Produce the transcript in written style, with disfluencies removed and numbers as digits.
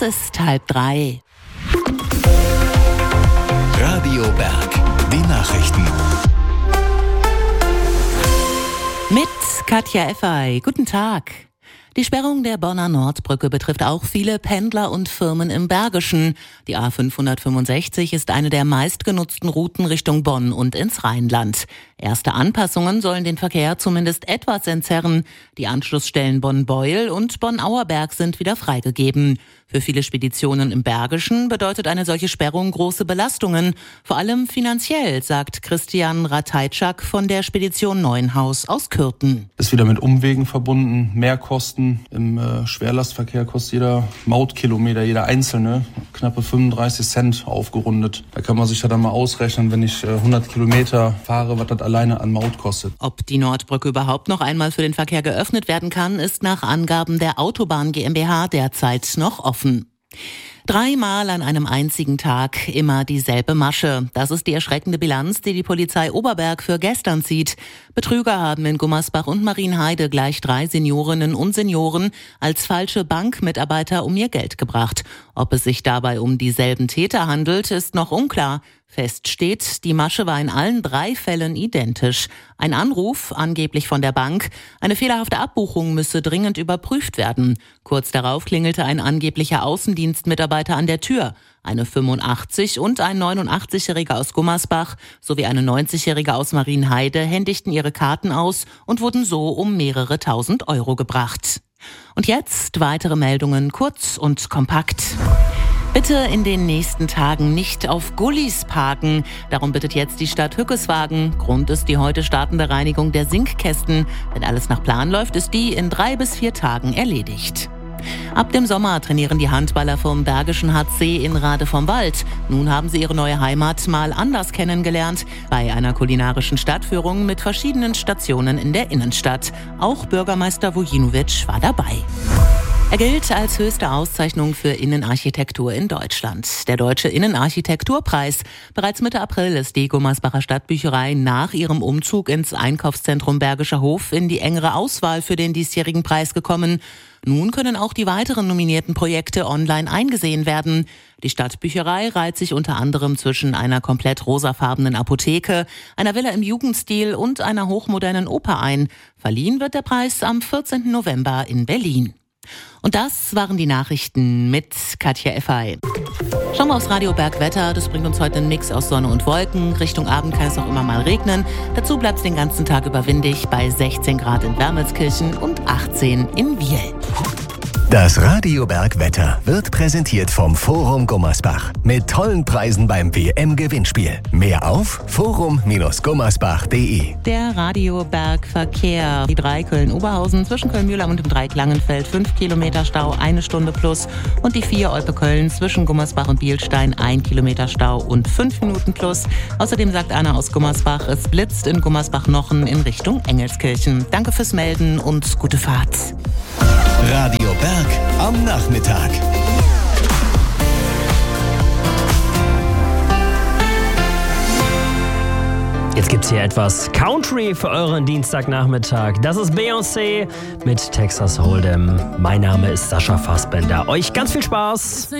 Es ist 2:30. Radio Berg, die Nachrichten. Mit Katja Effey. Guten Tag. Die Sperrung der Bonner Nordbrücke betrifft auch viele Pendler und Firmen im Bergischen. Die A565 ist eine der meistgenutzten Routen Richtung Bonn und ins Rheinland. Erste Anpassungen sollen den Verkehr zumindest etwas entzerren. Die Anschlussstellen Bonn-Beuel und Bonn-Auerberg sind wieder freigegeben. Für viele Speditionen im Bergischen bedeutet eine solche Sperrung große Belastungen, vor allem finanziell, sagt Christian Rateitschak von der Spedition Neuenhaus aus Kürten. Ist wieder mit Umwegen verbunden, Mehrkosten. Im Schwerlastverkehr kostet jeder Mautkilometer, jeder einzelne, knappe 35 Cent aufgerundet. Da kann man sich ja dann mal ausrechnen, wenn ich 100 Kilometer fahre, was das alleine an Maut kostet. Ob die Nordbrücke überhaupt noch einmal für den Verkehr geöffnet werden kann, ist nach Angaben der Autobahn GmbH derzeit noch offen. 3-mal an einem einzigen Tag immer dieselbe Masche. Das ist die erschreckende Bilanz, die die Polizei Oberberg für gestern zieht. Betrüger haben in Gummersbach und Marienheide gleich 3 Seniorinnen und Senioren als falsche Bankmitarbeiter um ihr Geld gebracht. Ob es sich dabei um dieselben Täter handelt, ist noch unklar. Fest steht, die Masche war in allen 3 Fällen identisch. Ein Anruf, angeblich von der Bank, eine fehlerhafte Abbuchung müsse dringend überprüft werden. Kurz darauf klingelte ein angeblicher Außendienstmitarbeiter an der Tür. Eine 85- und ein 89-Jähriger aus Gummersbach sowie eine 90-Jährige aus Marienheide händigten ihre Karten aus und wurden so um mehrere tausend Euro gebracht. Und jetzt weitere Meldungen, kurz und kompakt. Bitte in den nächsten Tagen nicht auf Gullis parken. Darum bittet jetzt die Stadt Hückeswagen. Grund ist die heute startende Reinigung der Sinkkästen. Wenn alles nach Plan läuft, ist die in 3 bis 4 Tagen erledigt. Ab dem Sommer trainieren die Handballer vom Bergischen HC in Rade vom Wald. Nun haben sie ihre neue Heimat mal anders kennengelernt. Bei einer kulinarischen Stadtführung mit verschiedenen Stationen in der Innenstadt. Auch Bürgermeister Vujinovic war dabei. Er gilt als höchste Auszeichnung für Innenarchitektur in Deutschland. Der Deutsche Innenarchitekturpreis. Bereits Mitte April ist die Gummersbacher Stadtbücherei nach ihrem Umzug ins Einkaufszentrum Bergischer Hof in die engere Auswahl für den diesjährigen Preis gekommen. Nun können auch die weiteren nominierten Projekte online eingesehen werden. Die Stadtbücherei reiht sich unter anderem zwischen einer komplett rosafarbenen Apotheke, einer Villa im Jugendstil und einer hochmodernen Oper ein. Verliehen wird der Preis am 14. November in Berlin. Und das waren die Nachrichten mit Katja Effey. Schauen wir aufs Radio Bergwetter. Das bringt uns heute einen Mix aus Sonne und Wolken. Richtung Abend kann es auch immer mal regnen. Dazu bleibt es den ganzen Tag über windig bei 16 Grad in Wermelskirchen und 18 in Wiehl. Das Radio Bergwetter wird präsentiert vom Forum Gummersbach mit tollen Preisen beim WM-Gewinnspiel. Mehr auf forum-gummersbach.de. Der Radio Bergverkehr. Die 3 Köln-Oberhausen zwischen Köln-Mühlheim und dem 3 Langenfeld 5 Kilometer Stau, 1 Stunde plus. Und die 4 Olpe-Köln zwischen Gummersbach und Bielstein 1 Kilometer Stau und 5 Minuten plus. Außerdem sagt Anna aus Gummersbach, es blitzt in Gummersbach-Nochen in Richtung Engelskirchen. Danke fürs Melden und gute Fahrt. Radio Berg am Nachmittag. Jetzt gibt's hier etwas Country für euren Dienstagnachmittag. Das ist Beyoncé mit Texas Hold'em. Mein Name ist Sascha Fassbender. Euch ganz viel Spaß.